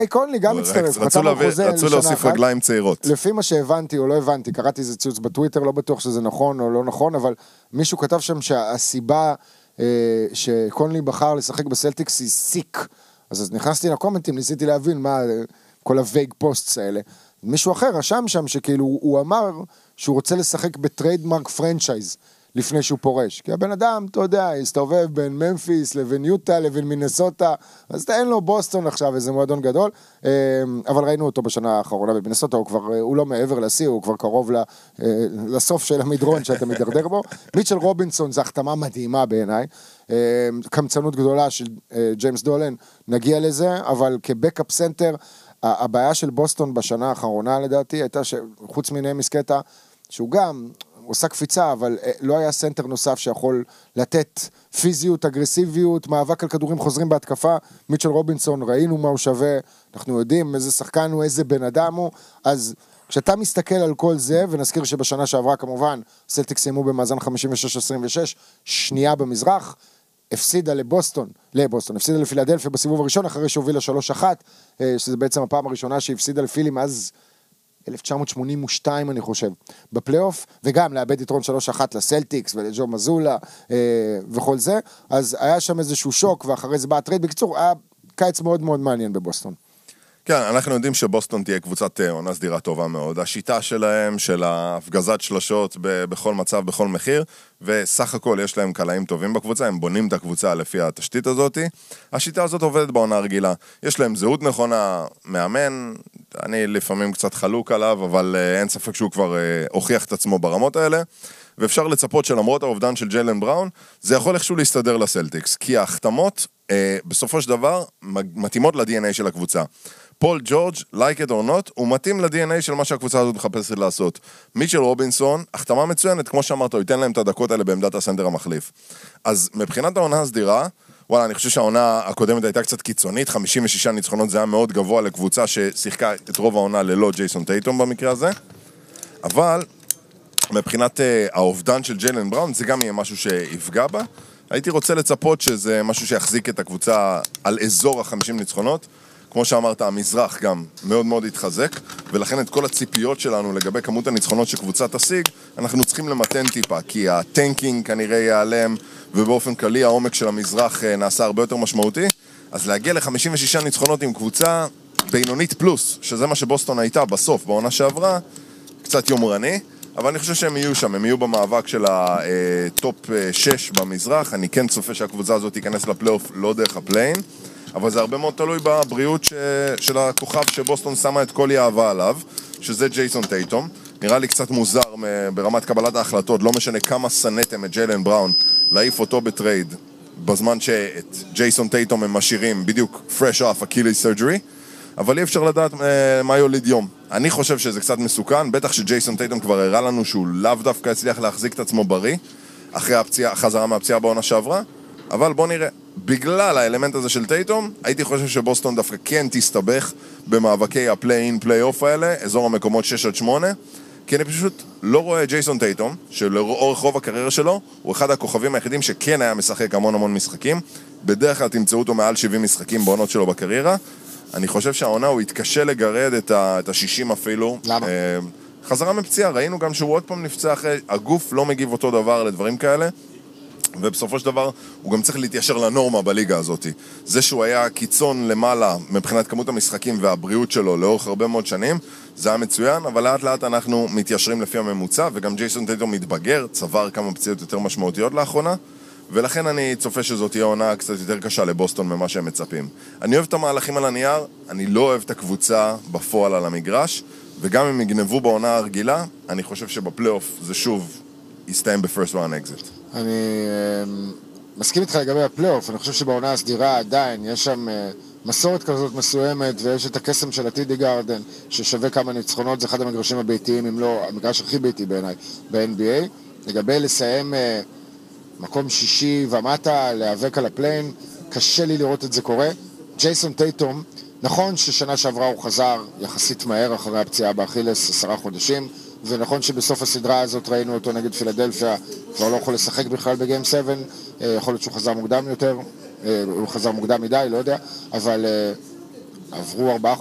קונלי גם מצטרף, רצו להוסיף רגליים צעירות. לפי מה שהבנתי או לא הבנתי, קראתי איזה ציוץ בטוויטר, לא בטוח שזה נכון או לא נכון, אבל מישהו כתב שם שהסיבה שקונלי בחר לשחק בסלטיקס היא סיק. אז נכנסתי לקומנטים, ניסיתי להבין מה כל הווייג פוסטס האלה. מישהו אחר רשם שם שכאילו הוא אמר שהוא רוצה לשחק בטריידמרק פרנצ'ייז לפני שהוא פורש. כי הבן אדם, אתה יודע, הסתובב בין ממפיס לבין יוטה לבין מינסוטה, אז אין לו בוסטון עכשיו איזה מועדון גדול, אבל ראינו אותו בשנה האחרונה במינסוטה, הוא לא מעבר לשיא, הוא כבר קרוב לסוף של המדרון שאתה מדרדר בו. מיטשל רובינסון זה החתמה מדהימה בעיניי, קמצנות גדולה של ג'יימס דולן, נגיע לזה, אבל כבקאפ סנטר, הבעיה של בוסטון בשנה האחרונה לדעתי הייתה שחוץ מיני מסקטה, שהוא גם עושה קפיצה, אבל לא היה סנטר נוסף שיכול לתת פיזיות, אגרסיביות, מאבק על כדורים חוזרים בהתקפה. מיטשל רובינסון, ראינו מה הוא שווה, אנחנו יודעים איזה שחקן הוא, איזה בן אדם הוא, אז כשאתה מסתכל על כל זה, ונזכיר שבשנה שעברה כמובן, סלטיקס סיימו במאזן 56-26, שנייה במזרח, הפסידה הפסידה לפילדלפיה בסיבוב הראשון, אחרי שהובילה 3-1, שזה בעצם הפעם הראשונה שהפסידה לפילי מאז 1982 אני חושב, בפלייאוף, וגם לאבד יתרון 3-1 לסלטיקס ולג'ו מזולה וכל זה, אז היה שם איזשהו שוק, ואחרי זה בא הטרייד. בקיצור, היה קיץ מאוד מאוד מעניין בבוסטון. כן, אנחנו יודעים שבוסטון תהיה קבוצת עונה סדירה טובה מאוד. השיטה שלהם, של ההפגזת שלשות בכל מצב, בכל מחיר, וסך הכל יש להם קלעים טובים בקבוצה, הם בונים את הקבוצה לפי התשתית הזאת. השיטה הזאת עובדת בעונה רגילה. יש להם זהות נכונה, מאמן, אני לפעמים קצת חלוק עליו, אבל אין ספק שהוא כבר הוכיח את עצמו ברמות האלה, ואפשר לצפות שלמרות האובדן של ג'יילן בראון, זה יכול איכשהו להסתדר לסלטיקס, כי ההחתמות בסופו של דבר מתאימות ל-DNA של הקבוצה. פול ג'ורג', like it or not, הוא מתאים ל-DNA של מה שהקבוצה הזאת מחפשת לעשות. מיטשל רובינסון, החתמה מצוינת, כמו שאמרת, הוא ייתן להם את הדקות האלה בעמדת הסנטר המחליף. אז מבחינת העונה הסדירה, וואלה, אני חושב שהעונה הקודמת הייתה קצת קיצונית, 56 ניצחונות, זה היה מאוד גבוה לקבוצה ששיחקה את רוב העונה ללא ג'ייסון טייטום במקרה הזה, אבל מבחינת האובדן של ג'יילן בראון, זה גם יהיה משהו שיפגע בה. הייתי רוצה לצפות שזה משהו שיחזיק את הקבוצה על אזור ה-50 ניצחונות. כמו שאמרת, המזרח גם מאוד מאוד התחזק, ולכן את כל הציפיות שלנו לגבי כמות הניצחונות שקבוצה תשיג, אנחנו צריכים למתן טיפה, כי הטנקינג כנראה ייעלם, ובאופן כללי העומק של המזרח נעשה הרבה יותר משמעותי, אז להגיע ל-56 ניצחונות עם קבוצה בינונית פלוס, שזה מה שבוסטון הייתה בסוף, בעונה שעברה, קצת יומרני, אבל אני חושב שהם יהיו שם, הם יהיו במאבק של הטופ 6 במזרח, אני כן צופה שהקבוצה הזאת תיכנס לפלייאוף לא דרך הפליין, אבל זה הרבה מאוד תלוי בבריאות של הכוכב שבוסטון שמה את כל יאהבה עליו, שזה ג'ייסון טייטום. נראה לי קצת מוזר ברמת קבלת ההחלטות, לא משנה כמה סנתם את ג'יילן בראון, להעיף אותו בטרייד, בזמן שאת ג'ייסון טייטום הם משאירים בדיוק fresh off Achilles surgery, אבל אי אפשר לדעת מה יוליד יום. אני חושב שזה קצת מסוכן, בטח שג'ייסון טייטום כבר הראה לנו שהוא לאו דווקא הצליח להחזיק את עצמו בריא, אחרי החזרה מהפציעה בעונה שעברה, אבל בוא נראה. בגלל האלמנט הזה של טייטום, הייתי חושב שבוסטון דווקא כן תסתבך במאבקי הפליי-אין, פליי-אוף האלה, אזור המקומות 6-8, כי אני פשוט לא רואה ג'ייסון טייטום, שלאורך רוב הקריירה שלו, הוא אחד הכוכבים היחידים שכן היה משחק המון משחקים, בדרך כלל תמצאו אותו מעל 70 משחקים בעונות שלו בקריירה, אני חושב שהעונה הוא התקשה לגרד את ה-60 אפילו. למה? חזרה מפציעה, ראינו גם שהוא עוד פעם נפצע אחרי, הגוף לא מגיב אותו דבר לדברים כאלה, ובסופו של דבר הוא גם צריך להתיישר לנורמה בליגה הזאת. זה שהוא היה קיצון למעלה מבחינת כמות המשחקים והבריאות שלו לאורך הרבה מאוד שנים, זה היה מצוין, אבל לאט לאט אנחנו מתיישרים לפי הממוצע, וגם ג'ייסון טייטום מתבגר, צבר כמה פציעות יותר משמעותיות לאחרונה, ולכן אני צופה שזאת תהיה עונה קצת יותר קשה לבוסטון ממה שהם מצפים. אני אוהב את המהלכים על הנייר, אני לא אוהב את הקבוצה בפועל על המגרש, וגם אם יגנבו בעונה הרגילה, אני חושב שבפלייאוף זה שוב יסתיים ב-first round exit. אני מסכים איתך לגבי הפלייאוף, אני חושב שבעונה הסדירה עדיין יש שם מסורת כזאת מסוימת, ויש את הקסם של הטידי גארדן, ששווה כמה ניצחונות, זה אחד המגרשים הביתיים, אם לא המגרש הכי ביתי בעיניי, ב-NBA. לגבי לסיים מקום שישי ומטה, להיאבק על הפליין, קשה לי לראות את זה קורה. ג'ייסון טייטום, נכון ששנה שעברה הוא חזר יחסית מהר אחרי הפציעה באכילס, 10 חודשים, ונכון שבסוף הסדרה הזאת ראינו אותו נגד פילדלפיה, כבר לא יכול לשחק בכלל בגיים 7, יכול להיות שהוא חזר מוקדם יותר, הוא חזר מוקדם מדי, לא יודע, אבל עברו 4